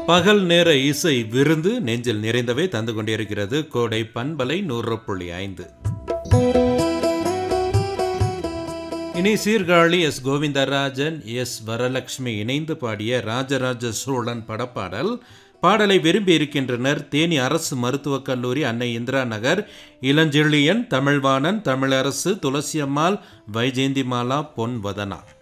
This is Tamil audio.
பகல் நேர இசை விருந்து நெஞ்சில் நிறைந்தவை தந்து கொண்டிருக்கிறது கோடை பண்பலை 100.5. இனி சீர்காழி எஸ் கோவிந்தராஜன் எஸ் வரலட்சுமி இணைந்து பாடிய ராஜராஜ சோழன் படப்பாடல். பாடலை விரும்பி இருக்கின்றனர் தேனி அரசு மருத்துவக் கல்லூரி, அன்னை இந்திரா நகர், இளஞ்செழியன், தமிழ்வாணன், தமிழரசு, துளசியம்மாள், வைஜெயந்திமாலா, பொன்வதனா.